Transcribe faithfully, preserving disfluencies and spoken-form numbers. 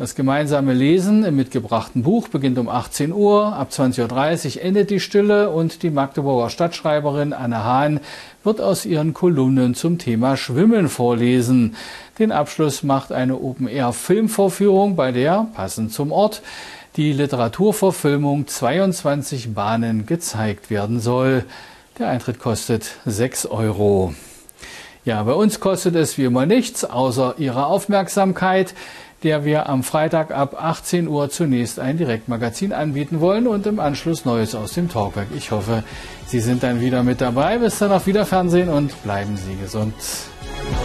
Das gemeinsame Lesen im mitgebrachten Buch beginnt um achtzehn Uhr. Ab zwanzig Uhr dreißig endet die Stille und die Magdeburger Stadtschreiberin Anne Hahn wird aus ihren Kolumnen zum Thema Schwimmen vorlesen. Den Abschluss macht eine Open-Air-Filmvorführung, bei der, passend zum Ort, die Literaturverfilmung zweiundzwanzig Bahnen gezeigt werden soll. Der Eintritt kostet sechs Euro. Ja, bei uns kostet es wie immer nichts, außer Ihre Aufmerksamkeit, der wir am Freitag ab achtzehn Uhr zunächst ein Direktmagazin anbieten wollen und im Anschluss Neues aus dem Talkback. Ich hoffe, Sie sind dann wieder mit dabei. Bis dann, auf Wiederfernsehen und bleiben Sie gesund.